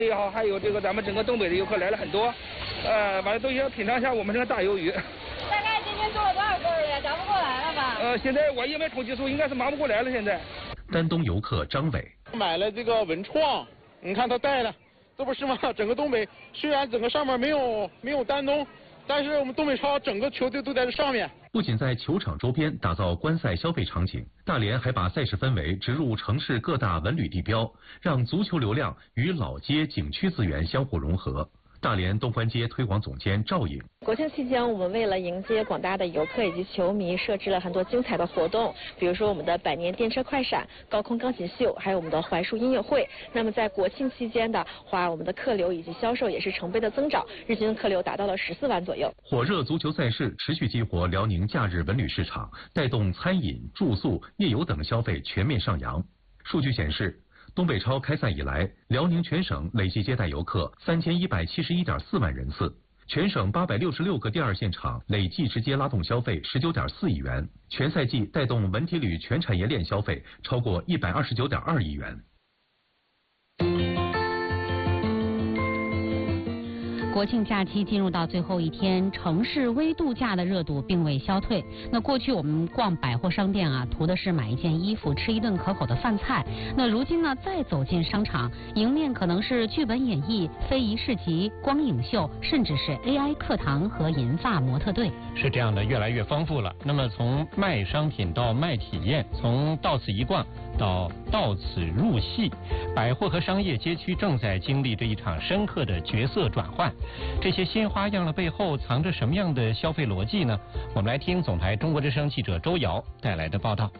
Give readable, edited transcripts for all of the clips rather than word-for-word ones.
也好，还有这个咱们整个东北的游客来了很多，完了都想品尝一下我们这个大鱿鱼。 大概今天做了多少个了呀？夹不过来了吧？ 现在我也没统计数，应该是忙不过来了。现在。 丹东游客张伟买了这个文创，你看他带了，这不是吗？整个东北虽然整个上面没有丹东，但是我们东北超整个球队都在这上面。 不仅在球场周边打造观赛消费场景，大连还把赛事氛围植入城市各大文旅地标，让足球流量与老街景区资源相互融合。大连东关街推广总监赵颖： 国庆期间，我们为了迎接广大的游客以及球迷，设置了很多精彩的活动，比如说我们的百年电车快闪、高空钢琴秀，还有我们的槐树音乐会。那么在国庆期间的话，我们的客流以及销售也是成倍的增长，日均客流达到了14万左右。 火热足球赛事持续激活辽宁假日文旅市场，带动餐饮、住宿、夜游等消费全面上扬。数据显示，东北超开赛以来，辽宁全省累计接待游客3171.4万人次，全省866个第二现场累计直接拉动消费19.4亿元，全赛季带动文体旅全产业链消费超过129.2亿元。 国庆假期进入到最后一天，城市微度假的热度并未消退。那过去我们逛百货商店啊，图的是买一件衣服，吃一顿可口的饭菜。那如今呢，再走进商场，迎面可能是剧本演绎、非遗市集、光影秀，甚至是 AI 课堂和银发模特队。 是这样的，越来越丰富了。那么从卖商品到卖体验，从到此一逛到此入戏，百货和商业街区正在经历着一场深刻的角色转换。这些新花样的背后藏着什么样的消费逻辑呢？我们来听总台中国之声记者周瑶带来的报道。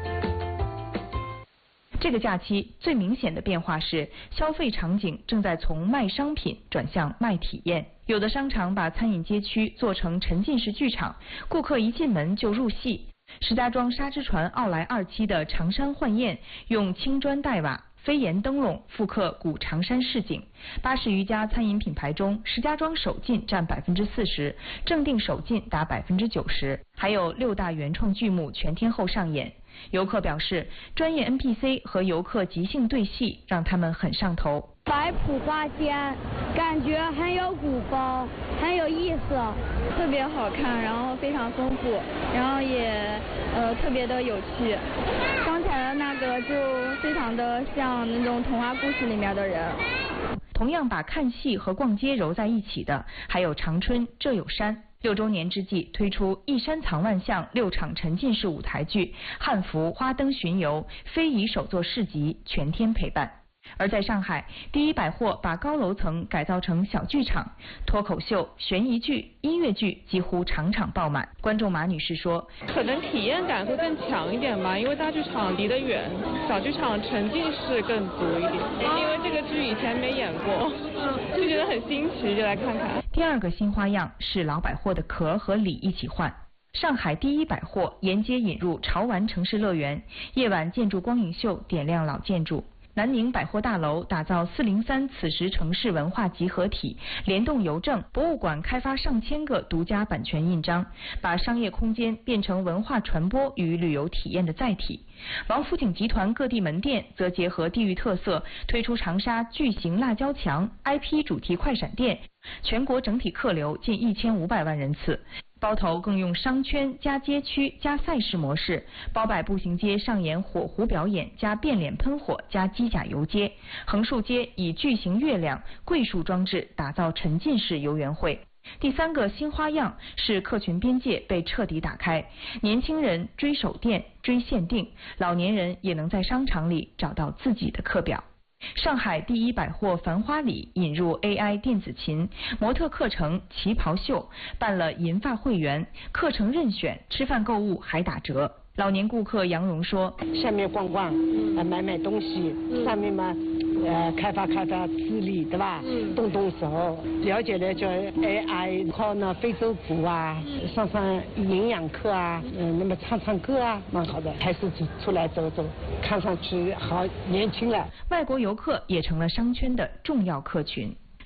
这个假期最明显的变化是，消费场景正在从卖商品转向卖体验。有的商场把餐饮街区做成沉浸式剧场，顾客一进门就入戏。石家庄沙之船奥莱2期的长山幻宴用青砖黛瓦、飞檐灯笼复刻古长山市景。80余家餐饮品牌中，石家庄首进占40%，正定首进达90%，还有6大原创剧目全天候上演。游客表示，专业 NPC 和游客即兴对戏让他们很上头。 摆谱花间，感觉很有古风，很有意思，特别好看，然后非常丰富，然后也特别的有趣。刚才的那个就非常的像那种童话故事里面的人。 同样把看戏和逛街揉在一起的，还有长春这有山。6周年之际，推出一山藏万象6场沉浸式舞台剧、汉服、花灯巡游、非遗手作市集，全天陪伴。而在上海，第一百货把高楼层改造成小剧场，脱口秀、悬疑剧、音乐剧几乎场场爆满。观众马女士说：“ 可能体验感会更强一点吧，因为大剧场离得远，小剧场沉浸式更足一点。因为这个剧以前没演过，就觉得很新奇，就来看看。” 第二个新花样是老百货的壳和里一起换。上海第一百货沿街引入潮玩城市乐园，夜晚建筑光影秀点亮老建筑。南宁百货大楼打造403此时城市文化集合体，联动邮政、博物馆开发上千个独家版权印章，把商业空间变成文化传播与旅游体验的载体。王府井集团各地门店则结合地域特色，推出长沙巨型辣椒墙 IP 主题快闪店，全国整体客流近1500万人次。包头更用商圈加街区加赛事模式，包摆步行街上演火狐表演加变脸喷火加机甲游街，横竖街以巨型月亮、桂树装置打造沉浸式游园会。第三个新花样是客群边界被彻底打开，年轻人追手店、追限定，老年人也能在商场里找到自己的课表。上海第一百货繁花里引入 AI 电子琴、模特课程、旗袍秀，办了银发会员，课程任选，吃饭购物还打折。老年顾客杨蓉说：“ 下面逛逛，买东西，上面嘛，开发智力，对吧？动手，了解了叫 AI， 靠那非洲鼓啊，上营养课啊，那么唱歌啊，蛮好的。还是出来走走，看上去好年轻了。” 外国游客也成了商圈的重要客群。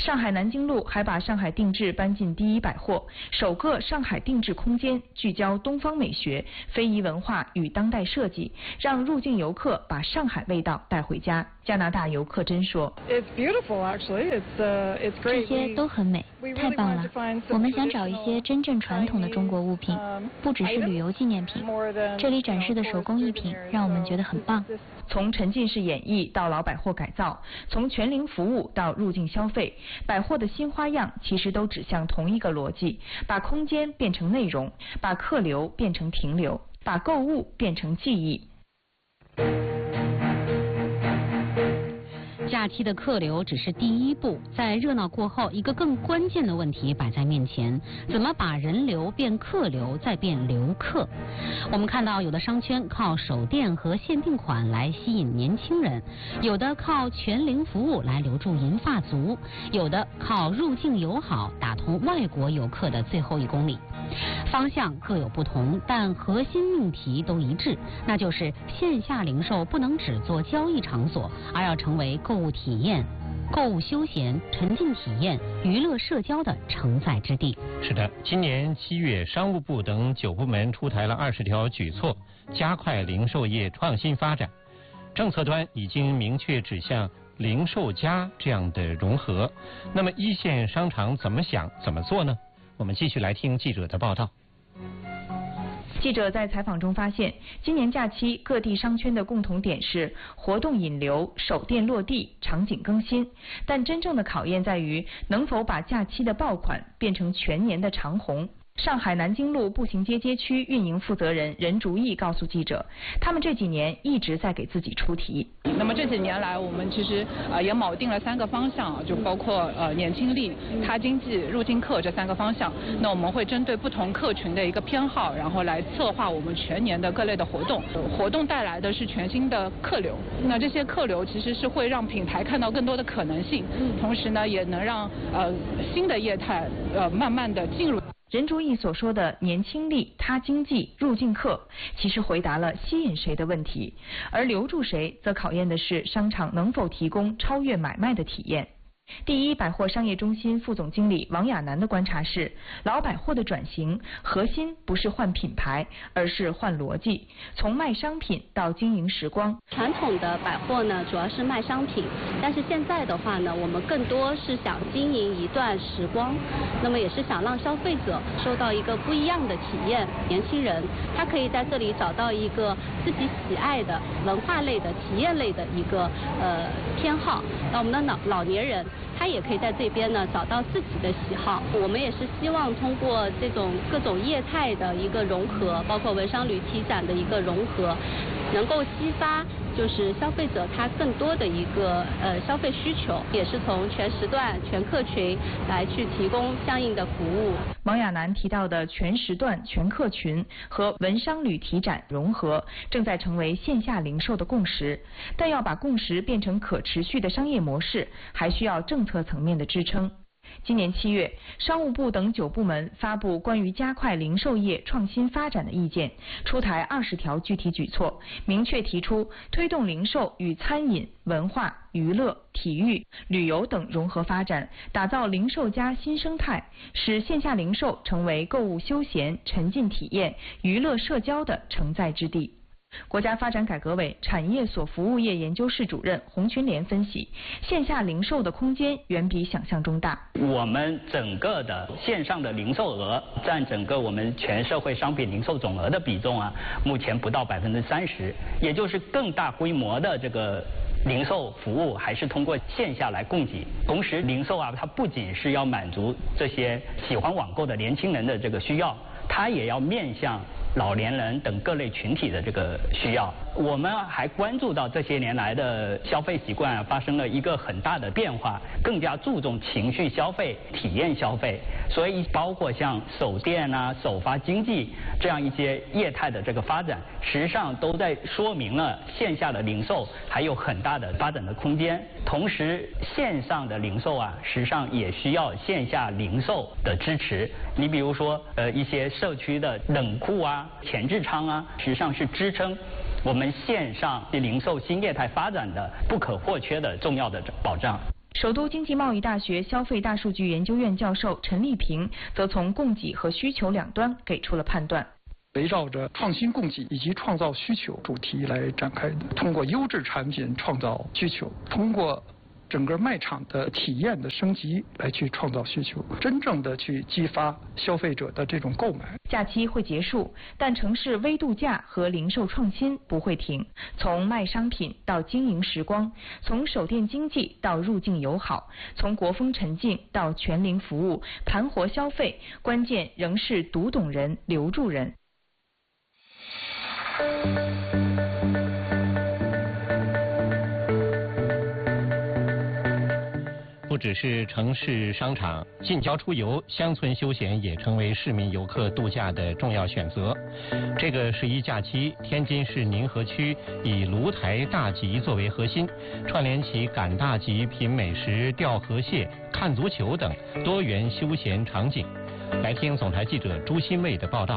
上海南京路还把上海定制搬进第一百货，首个上海定制空间聚焦东方美学、非遗文化与当代设计，让入境游客把上海味道带回家。加拿大游客真说：“ 这些都很美，太棒了！我们想找一些真正传统的中国物品，不只是旅游纪念品。这里展示的手工艺品让我们觉得很棒。” 从沉浸式演绎到老百货改造，从全零服务到入境消费，百货的新花样其实都指向同一个逻辑：把空间变成内容，把客流变成停留，把购物变成记忆。 假期的客流只是第一步，在热闹过后，一个更关键的问题摆在面前：怎么把人流变客流，再变留客？我们看到有的商圈靠手店和限定款来吸引年轻人，有的靠全零服务来留住银发族，有的靠入境友好打通外国游客的最后1公里。方向各有不同，但核心命题都一致，那就是线下零售不能只做交易场所，而要成为购物体验、购物休闲、沉浸体验、娱乐社交的承载之地。 是的，今年7月，商务部等9部门出台了20条举措，加快零售业创新发展。政策端已经明确指向零售加这样的融合。那么一线商场怎么想、怎么做呢？我们继续来听记者的报道。 记者在采访中发现，今年假期各地商圈的共同点是活动引流、手店落地、场景更新，但真正的考验在于能否把假期的爆款变成全年的长红。上海南京路步行街街区运营负责人任竹义告诉记者，他们这几年一直在给自己出题。 那么这几年来，我们其实也铆定了3个方向，就包括年轻力、他经济、入境客这3个方向。那我们会针对不同客群的一个偏好，然后来策划我们全年的各类的活动。活动带来的是全新的客流，那这些客流其实是会让品牌看到更多的可能性，同时呢，也能让新的业态慢慢的进入。 任竹义所说的年轻力、他经济、入境客，其实回答了吸引谁的问题，而留住谁，则考验的是商场能否提供超越买卖的体验。第一百货商业中心副总经理王亚楠的观察是，老百货的转型核心不是换品牌，而是换逻辑，从卖商品到经营时光。 传统的百货呢，主要是卖商品，但是现在的话呢，我们更多是想经营一段时光，那么也是想让消费者受到一个不一样的体验。年轻人他可以在这里找到一个自己喜爱的文化类的、体验类的一个偏好，那我们的老年人他也可以在这边呢找到自己的喜好。我们也是希望通过这种各种业态的一个融合，包括文商旅体展的一个融合，能够激发就是消费者他更多的一个消费需求，也是从全时段、全客群来去提供相应的服务。 王亚楠提到的全时段、全客群和文商旅体展融合，正在成为线下零售的共识，但要把共识变成可持续的商业模式，还需要政策层面的支撑。今年7月，商务部等9部门发布关于加快零售业创新发展的意见，出台20条具体举措，明确提出推动零售与餐饮、文化、娱乐、体育、旅游等融合发展，打造零售加新生态，使线下零售成为购物休闲、沉浸体验、娱乐社交的承载之地。国家发展改革委产业所服务业研究室主任洪群莲分析，线下零售的空间远比想象中大。 我们整个的线上的零售额占整个我们全社会商品零售总额的比重啊，目前不到30%，也就是更大规模的这个零售服务还是通过线下来供给。同时，零售啊，它不仅是要满足这些喜欢网购的年轻人的这个需要，它也要面向老年人等各类群体的这个需要。我们还关注到这些年来的消费习惯发生了一个很大的变化，更加注重情绪消费、体验消费，所以包括像手店啊、首发经济这样一些业态的这个发展，实际上都在说明了线下的零售还有很大的发展的空间。同时，线上的零售啊，实际上也需要线下零售的支持。你比如说，一些社区的冷库啊、前置仓啊，实际上是支撑我们线上零售新业态发展的不可或缺的重要的保障。 首都经济贸易大学消费大数据研究院教授陈立平则从供给和需求两端给出了判断。 围绕着创新供给以及创造需求主题来展开的，通过优质产品创造需求，通过整个卖场的体验的升级来去创造需求，真正的去激发消费者的这种购买。 假期会结束，但城市微度假和零售创新不会停。从卖商品到经营时光，从手电经济到入境友好，从国风沉静到全龄服务，盘活消费，关键仍是读懂人、留住人。 不只是城市商场，近郊出游、乡村休闲也成为市民游客度假的重要选择。这个11假期，天津市宁河区以芦台大集作为核心，串联起赶大集、品美食、钓河蟹、看足球等多元休闲场景。来听总台记者朱新卫的报道。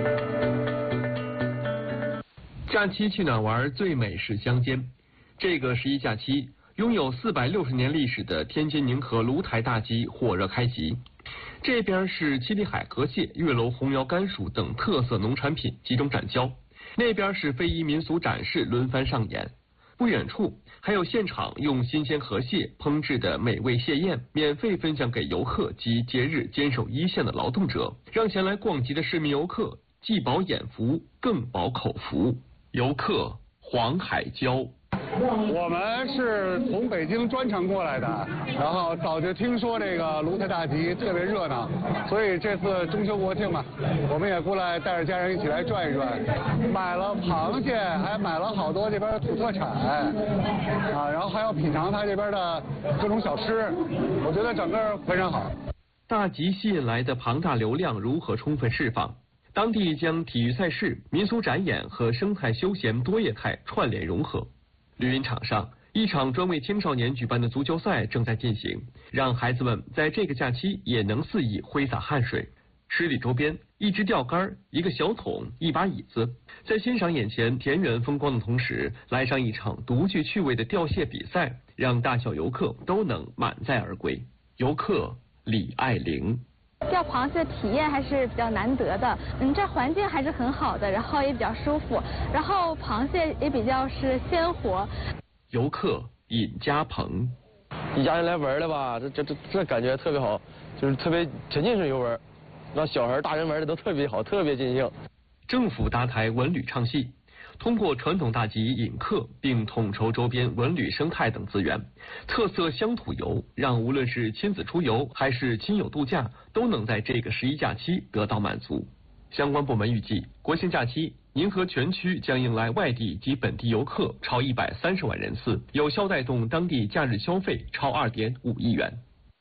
假期去哪玩？最美是乡间。这个11假期，拥有460年历史的天津宁河芦台大集火热开集。这边是七里海河蟹、月楼红苗甘薯等特色农产品集中展销，那边是非遗民俗展示轮番上演。不远处还有现场用新鲜河蟹烹制的美味蟹宴，免费分享给游客及节日坚守一线的劳动者，让前来逛集的市民游客既饱眼福，更饱口福。游客黄海椒， 我们是从北京专程过来的，然后早就听说这个芦台大集特别热闹，所以这次中秋国庆嘛，我们也过来带着家人一起来转一转，买了螃蟹，还买了好多这边的土特产啊，然后还要品尝它这边的各种小吃，我觉得整个非常好。 大集吸引来的庞大流量如何充分释放？当地将体育赛事、民俗展演和生态休闲多业态串联融合。绿茵场上，一场专为青少年举办的足球赛正在进行，让孩子们在这个假期也能肆意挥洒汗水。10里周边，一支钓竿、一个小桶、一把椅子，在欣赏眼前田园风光的同时，来上一场独具趣味的钓蟹比赛，让大小游客都能满载而归。游客李爱玲。 钓螃蟹的体验还是比较难得的，这环境还是很好的，然后也比较舒服，然后螃蟹也比较是鲜活。 游客尹家鹏， 一家人来玩的吧，这感觉特别好，就是特别沉浸式游玩，让小孩大人玩的都特别好，特别尽兴。 政府搭台文旅唱戏，通过传统大集引客，并统筹周边文旅生态等资源，特色乡土游，让无论是亲子出游还是亲友度假，都能在这个11假期得到满足。相关部门预计，国庆假期宁河全区将迎来外地及本地游客超130万人次，有效带动当地假日消费超2.5亿元。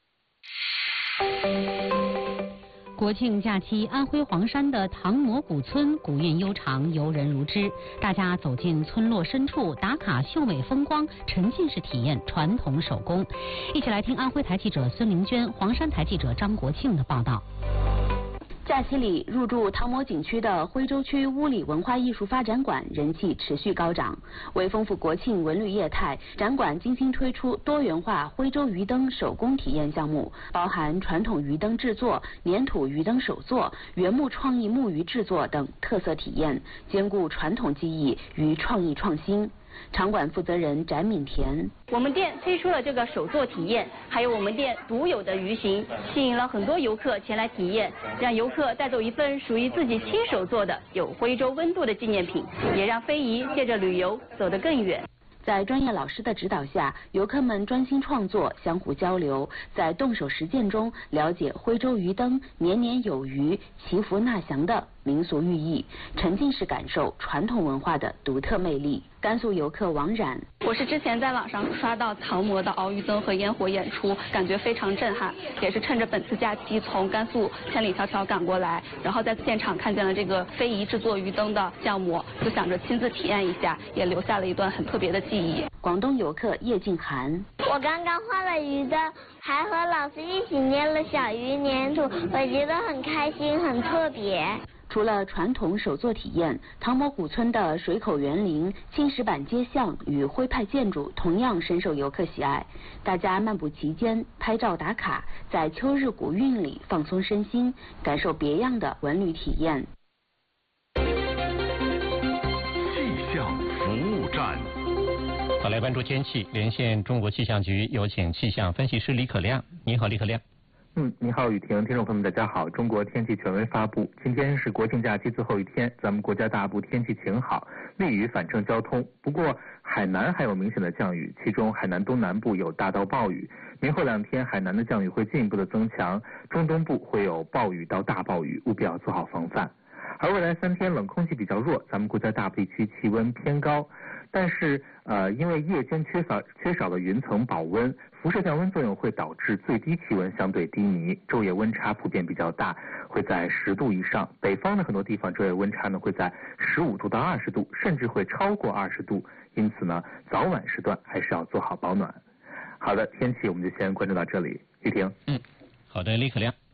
国庆假期，安徽黄山的唐磨古村古韵悠长，游人如织。大家走进村落深处，打卡秀美风光，沉浸式体验传统手工。一起来听安徽台记者孙玲娟、黄山台记者张国庆的报道。 假期里入驻唐磨景区的徽州区乌里文化艺术发展馆人气持续高涨。为丰富国庆文旅业态，展馆精心推出多元化徽州鱼灯手工体验项目，包含传统鱼灯制作、粘土鱼灯手作、原木创意木鱼制作等特色体验，兼顾传统技艺与创意创新。场馆负责人翟敏田， 我们店推出了这个手作体验，还有我们店独有的鱼形，吸引了很多游客前来体验，让游客带走一份属于自己亲手做的有徽州温度的纪念品，也让非遗借着旅游走得更远。 在专业老师的指导下，游客们专心创作，相互交流，在动手实践中了解徽州鱼灯年年有余、祈福纳祥的民俗寓意，沉浸式感受传统文化的独特魅力。甘肃游客王冉， 我是之前在网上刷到唐磨的鳌鱼灯和烟火演出，感觉非常震撼，也是趁着本次假期从甘肃千里迢迢赶过来，然后在现场看见了这个非遗制作鱼灯的项目，就想着亲自体验一下，也留下了一段很特别的记忆。 广东游客叶静涵， 我刚刚画了鱼灯，还和老师一起捏了小鱼粘土，我觉得很开心，很特别。 除了传统手作体验，唐某古村的水口园林、青石板街巷与徽派建筑同样深受游客喜爱。大家漫步其间，拍照打卡，在秋日古韵里放松身心，感受别样的文旅体验。 气象服务站。 好，来关注天气，连线中国气象局，有请气象分析师李可亮。你好，李可亮。 你好，雨婷，听众朋友们，大家好。中国天气权威发布，今天是国庆假期最后一天，咱们国家大部天气晴好，利于返程交通。不过海南还有明显的降雨，其中海南东南部有大到暴雨。明后2天，海南的降雨会进一步的增强，中东部会有暴雨到大暴雨，务必要做好防范。而未来3天冷空气比较弱，咱们国家大部地区气温偏高，但是因为夜间缺少了云层保温，辐射降温作用会导致最低气温相对低迷，昼夜温差普遍比较大，会在10度以上。北方的很多地方昼夜温差呢会在15度到20度，甚至会超过20度。因此呢，早晚时段还是要做好保暖。好的，天气我们就先关注到这里。雨婷。 好的，李可亮。